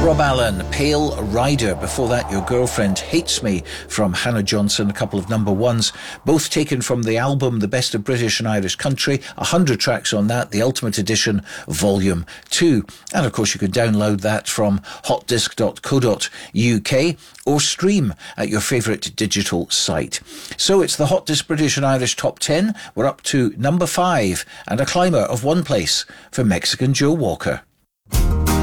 Rob Allen, Pale Rider. Before that, Your Girlfriend Hates Me from Hannah Johnson, a couple of number ones, both taken from the album The Best of British and Irish Country, 100 tracks on that, the Ultimate Edition, Volume 2. And of course, you can download that from hotdisc.co.uk or stream at your favourite digital site. So it's the Hot Disc British and Irish Top 10. We're up to number 5 and a climber of one place for Mexican Joe Walker.